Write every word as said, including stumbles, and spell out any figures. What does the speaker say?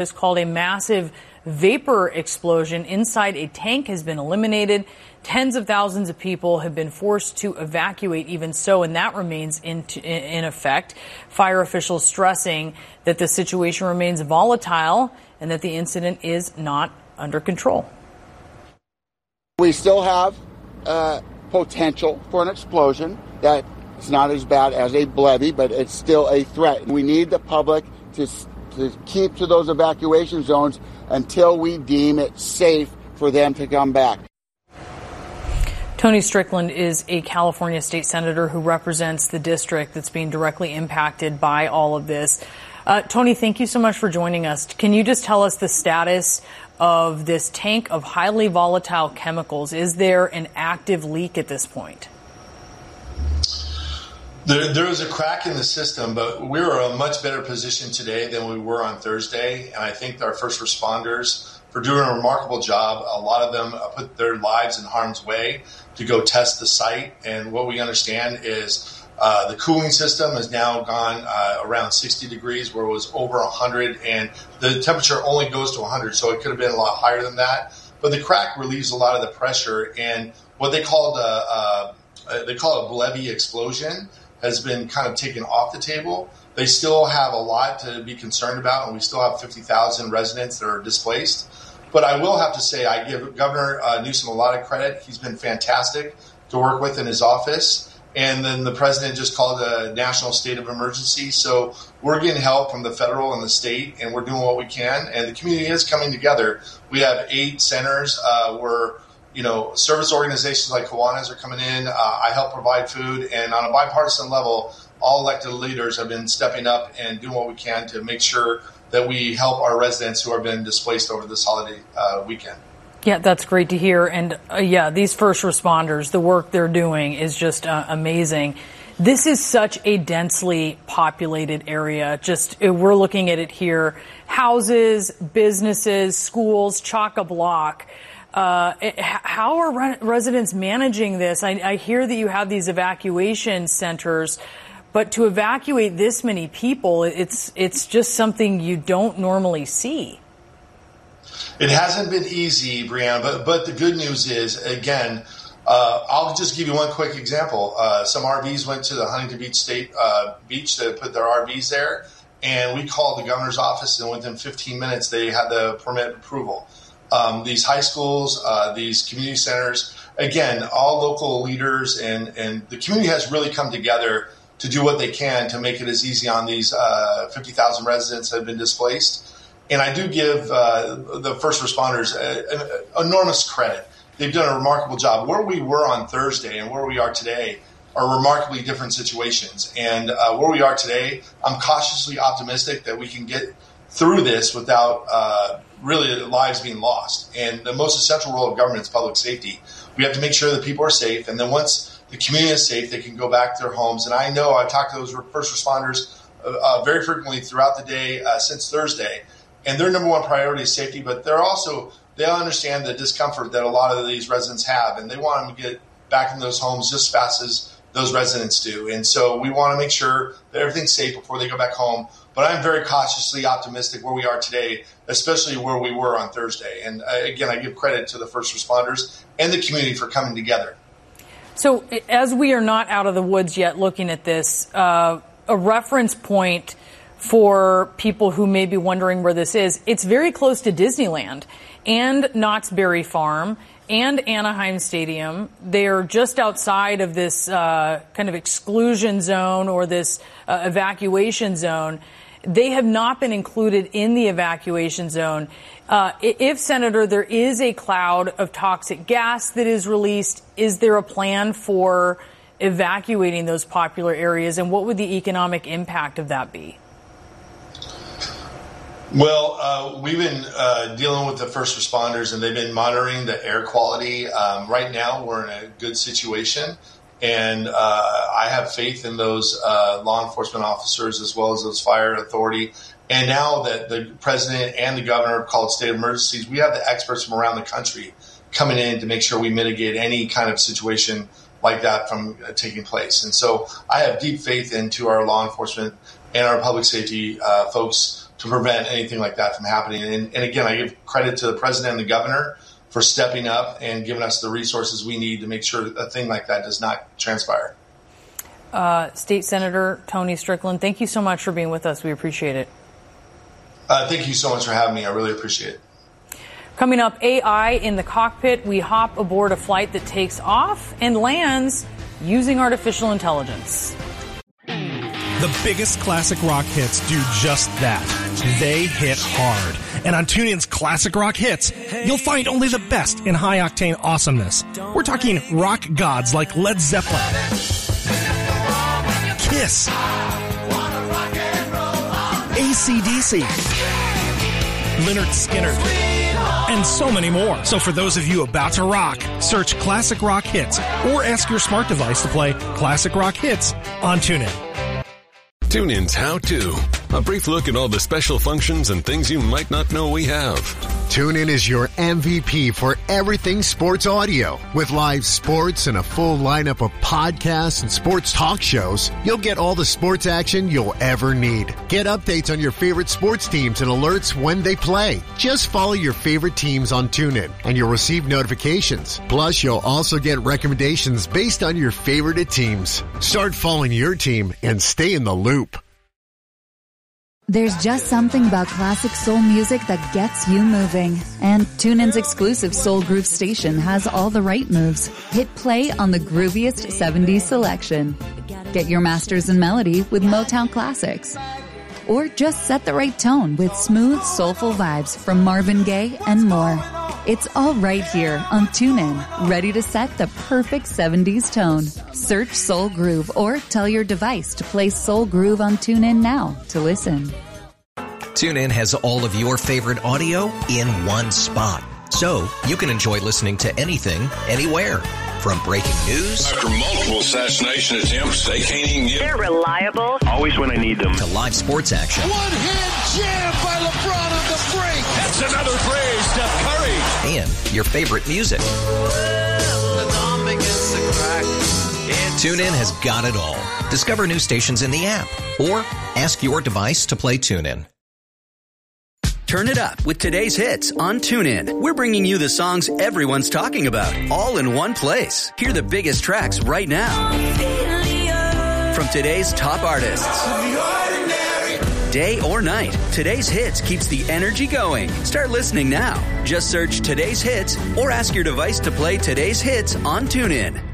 It's called a massive vapor explosion inside a tank has been eliminated. Tens of thousands of people have been forced to evacuate even so, and that remains in, in effect. Fire officials stressing that the situation remains volatile and that the incident is not under control. We still have uh, potential for an explosion that is not as bad as a levee, but it's still a threat. We need the public to to keep to those evacuation zones until we deem it safe for them to come back. Tony Strickland is a California state senator who represents the district that's being directly impacted by all of this. Uh, Tony, thank you so much for joining us. Can you just tell us the status of this tank of highly volatile chemicals? Is there an active leak at this point? There, there is a crack in the system, but we're in a much better position today than we were on Thursday. And I think our first responders are doing a remarkable job. A lot of them put their lives in harm's way to go test the site. And what we understand is uh, the cooling system has now gone uh, around sixty degrees, where it was over one hundred. And the temperature only goes to one hundred, so it could have been a lot higher than that. But the crack relieves a lot of the pressure. And what they call the uh, uh, they call it a levee explosion has been kind of taken off the table. They still have a lot to be concerned about, and we still have fifty thousand residents that are displaced. But I will have to say I give Governor uh, Newsom a lot of credit. He's been fantastic to work with in his office. And then the president just called a national state of emergency. So we're getting help from the federal and the state, and we're doing what we can. And the community is coming together. We have eight centers uh, where You know, service organizations like Kiwanis are coming in. Uh, I help provide food. And on a bipartisan level, all elected leaders have been stepping up and doing what we can to make sure that we help our residents who have been displaced over this holiday uh, weekend. Yeah, that's great to hear. And uh, yeah, these first responders, the work they're doing is just uh, amazing. This is such a densely populated area. Just we're looking at it here. Houses, businesses, schools, chock-a-block. Uh, how are re- residents managing this? I, I hear that you have these evacuation centers, but to evacuate this many people, it's it's just something you don't normally see. It hasn't been easy, Brianna, but but the good news is, again, uh, I'll just give you one quick example. Uh, some R Vs went to the Huntington Beach State uh, Beach to put their R Vs there, and we called the governor's office, and within fifteen minutes they had the permit approval. Um, these high schools, uh, these community centers, again, all local leaders and, and the community has really come together to do what they can to make it as easy on these uh, fifty thousand residents that have been displaced. And I do give uh, the first responders a, a, enormous credit. They've done a remarkable job. Where we were on Thursday and where we are today are remarkably different situations. And uh, where we are today, I'm cautiously optimistic that we can get through this without uh, really lives being lost. And the most essential role of government is public safety. We have to make sure that people are safe. And then once the community is safe, they can go back to their homes. And I know I've talked to those first responders uh, very frequently throughout the day uh, since Thursday. And their number one priority is safety, but they're also, they understand the discomfort that a lot of these residents have. And they want them to get back in those homes just as fast as those residents do. And so we want to make sure that everything's safe before they go back home. But I'm very cautiously optimistic where we are today, especially where we were on Thursday. And uh, again, I give credit to the first responders and the community for coming together. So as we are not out of the woods yet looking at this, uh, a reference point for people who may be wondering where this is, it's very close to Disneyland and Knott's Berry Farm and Anaheim Stadium. They're just outside of this uh, kind of exclusion zone or this uh, evacuation zone. They have not been included in the evacuation zone. Uh, if, Senator, there is a cloud of toxic gas that is released, is there a plan for evacuating those popular areas, and what would the economic impact of that be? Well, uh, we've been uh, dealing with the first responders, and they've been monitoring the air quality. Um, right now, we're in a good situation, and uh, I have faith in those uh, law enforcement officers as well as those fire authority. And now that the president and the governor have called state of emergencies, we have the experts from around the country coming in to make sure we mitigate any kind of situation like that from uh, taking place. And so I have deep faith into our law enforcement and our public safety uh, folks to prevent anything like that from happening. And, and again, I give credit to the president and the governor for stepping up and giving us the resources we need to make sure a thing like that does not transpire. Uh, State Senator Tony Strickland, thank you so much for being with us. We appreciate it. Uh, thank you so much for having me. I really appreciate it. Coming up, A I in the cockpit. We hop aboard a flight that takes off and lands using artificial intelligence. The biggest classic rock hits do just that. They hit hard. And on TuneIn's Classic Rock Hits, you'll find only the best in high-octane awesomeness. We're talking rock gods like Led Zeppelin, Kiss, A C D C, Lynyrd Skynyrd, and so many more. So for those of you about to rock, search Classic Rock Hits or ask your smart device to play Classic Rock Hits on TuneIn. TuneIn's How To. A brief look at all the special functions and things you might not know we have. TuneIn is your M V P for everything sports audio. With live sports and a full lineup of podcasts and sports talk shows, you'll get all the sports action you'll ever need. Get updates on your favorite sports teams and alerts when they play. Just follow your favorite teams on TuneIn and you'll receive notifications. Plus, you'll also get recommendations based on your favorite teams. Start following your team and stay in the loop. There's just something about classic soul music that gets you moving. And TuneIn's exclusive Soul Groove station has all the right moves. Hit play on the grooviest seventies selection. Get your masters in melody with Motown classics. Or just set the right tone with smooth, soulful vibes from Marvin Gaye and more. It's all right here on TuneIn, ready to set the perfect seventies tone. Search Soul Groove or tell your device to play Soul Groove on TuneIn now to listen. TuneIn has all of your favorite audio in one spot, so you can enjoy listening to anything, anywhere. From breaking news after multiple assassination attempts, they can't even get. They're reliable. Always when I need them. To live sports action. One hand jam by LeBron on the break. That's another three, Steph Curry. And your favorite music. TuneIn has got it all. Discover new stations in the app or ask your device to play TuneIn. Turn it up with today's hits on TuneIn. We're bringing you the songs everyone's talking about, all in one place. Hear the biggest tracks right now. From today's top artists. Day or night, today's hits keeps the energy going. Start listening now. Just search today's hits or ask your device to play today's hits on TuneIn.